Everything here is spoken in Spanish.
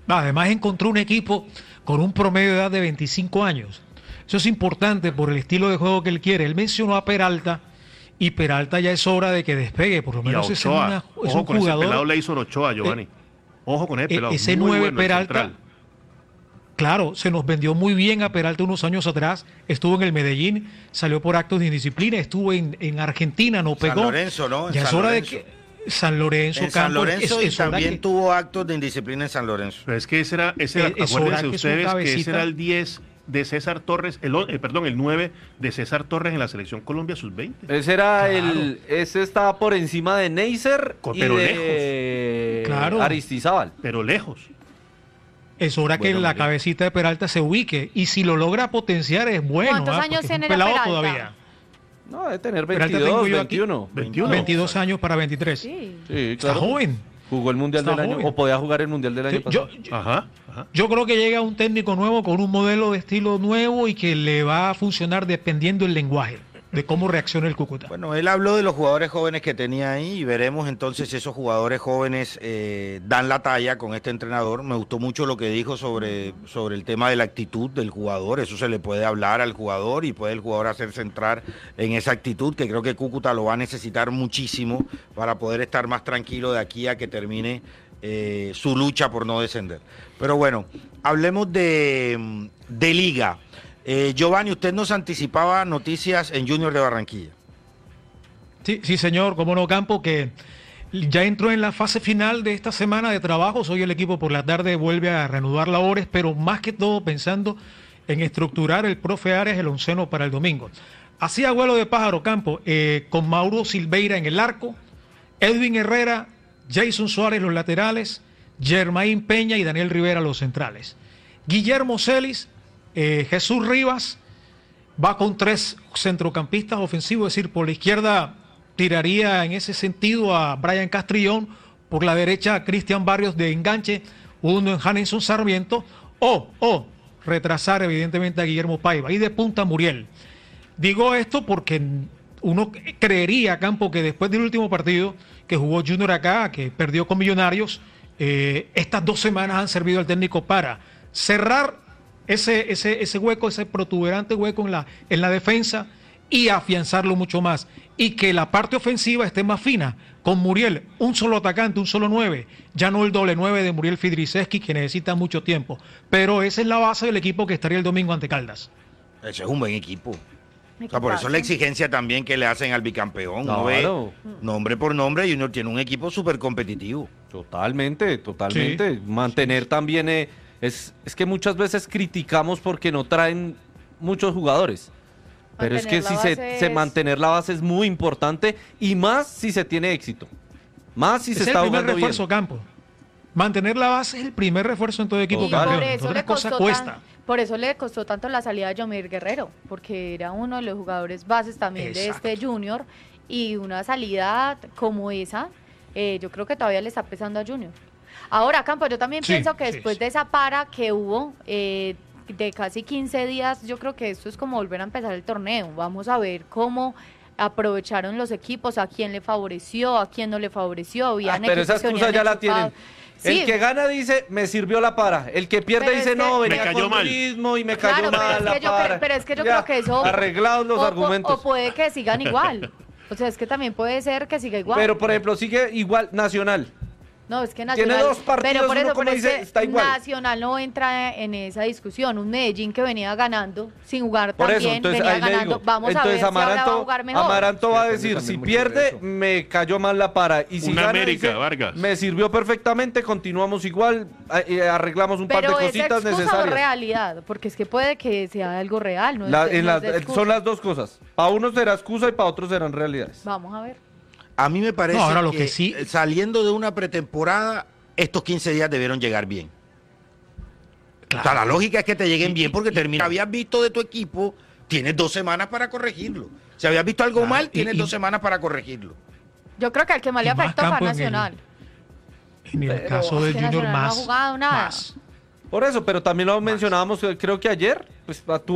Además encontró un equipo con un promedio de edad de 25 años. Eso es importante por el estilo de juego que él quiere. Él mencionó a Peralta y Peralta ya es hora de que despegue, por lo menos es un con jugador. ese pelado Leison Ochoa, Giovanni. Ojo con ese pelado. Ese muy 9 bueno, Peralta, claro, se nos vendió muy bien a Peralta unos años atrás. Estuvo en el Medellín, salió por actos de indisciplina, estuvo en Argentina, no pegó. San Lorenzo, ¿no? Ya es hora de que San Lorenzo, en San Lorenzo y también que tuvo actos de indisciplina en San Lorenzo. Pero es que ese era acuérdense ustedes que ese era el 10 de César Torres, el 9 de César Torres en la selección Colombia sub-20. Ese era ese estaba por encima de Neisser y pero de lejos. Aristizábal. Pero lejos. Es hora que la cabecita de Peralta se ubique, y si lo logra potenciar es bueno. ¿Cuántos años tiene pelado Peralta? todavía. No, debe tener Peralta 22, tengo yo 21. 22 años para 23. Sí. Sí, Está claro. joven. Jugó el Mundial Está del año, joven. o podía jugar el Mundial del año pasado. Ajá. Yo creo que llega un técnico nuevo con un modelo de estilo nuevo y que le va a funcionar dependiendo del lenguaje, de cómo reaccione el Cúcuta. Bueno, él habló de los jugadores jóvenes que tenía ahí y veremos entonces si esos jugadores jóvenes dan la talla con este entrenador. Me gustó mucho lo que dijo sobre el tema de la actitud del jugador. Eso se le puede hablar al jugador y puede el jugador hacerse entrar en esa actitud, que creo que Cúcuta lo va a necesitar muchísimo para poder estar más tranquilo de aquí a que termine su lucha por no descender. Pero bueno, hablemos de liga. Giovanni, usted nos anticipaba noticias en Junior de Barranquilla. Sí, señor, como no, Campo, que ya entró en la fase final de esta semana de trabajos. Hoy el equipo por la tarde vuelve a reanudar labores, pero más que todo pensando en estructurar el profe Arias el onceno para el domingo. Así a vuelo de pájaro, Campo, con Mauro Silveira en el arco, Edwin Herrera, Jason Suárez los laterales, Germain Peña y Daniel Rivera los centrales. Guillermo Celis, Jesús Rivas va con 3 centrocampistas ofensivos, es decir, por la izquierda tiraría en ese sentido a Brian Castrillón, por la derecha a Cristian Barrios de enganche, uno en Hanenson Sarmiento, o retrasar evidentemente a Guillermo Paiva, y de punta Muriel. Digo esto porque uno creería, Campo, que después del último partido que jugó Junior acá, que perdió con Millonarios, estas 2 semanas han servido al técnico para cerrar ese hueco, ese protuberante hueco en la defensa, y afianzarlo mucho más, y que la parte ofensiva esté más fina, con Muriel, un solo atacante, un solo 9, ya no el doble 9 de Muriel Fidriceski, que necesita mucho tiempo, pero esa es la base del equipo que estaría el domingo ante Caldas. Ese es un buen equipo. O sea, por eso la exigencia también que le hacen al bicampeón. Claro. Uno ve nombre por nombre, Junior tiene un equipo súper competitivo. Totalmente. Sí. Mantener también es que muchas veces criticamos porque no traen muchos jugadores. Pero es que mantener la base es muy importante, y más si se tiene éxito. Más si se está jugando bien. Es el primer refuerzo, Campo. Mantener la base es el primer refuerzo en todo equipo campeón. Por eso le costó tanto la salida de Yomir Guerrero, porque era uno de los jugadores bases también de este Junior, y una salida como esa, yo creo que todavía le está pesando a Junior. Ahora, Campo, yo también pienso que después de esa para que hubo de casi 15 días, yo creo que esto es como volver a empezar el torneo. Vamos a ver cómo aprovecharon los equipos, a quién le favoreció, a quién no le favoreció. Pero esa excusa ya la tienen. Sí. El que gana dice, me sirvió la para. El que pierde dice, no, venía con ritmo y me cayó mal la para. Pero es que yo creo que eso... Arreglados los argumentos. O puede que sigan igual. O sea, es que también puede ser que siga igual. Pero, por ejemplo, sigue igual Nacional. No, es que Nacional... Tiene 2 partidos, pero por eso, uno, dice, está igual. Nacional no entra en esa discusión. Un Medellín que venía ganando, sin jugar por tan eso, bien, entonces, venía ganando. Vamos a ver si ahora va a jugar mejor. Amaranto va a decir, si pierde, me cayó mal la para. Y si Una gana, América, dice, Vargas. me sirvió perfectamente, continuamos igual, arreglamos un par de cositas necesarias. Pero es realidad, porque es que puede que sea algo real. No son las dos cosas. Para unos será excusa y para otros serán realidades. Vamos a ver. A mí me parece que sí, saliendo de una pretemporada, estos 15 días debieron llegar bien. Claro. O sea, la lógica es que te lleguen bien porque habías visto de tu equipo, tienes 2 semanas para corregirlo. Si habías visto algo mal, tienes 2 semanas para corregirlo. Yo creo que al que más le afectó fue a Nacional. En el caso del Junior no ha jugado nada. Por eso, pero también lo mencionábamos, creo que ayer, pues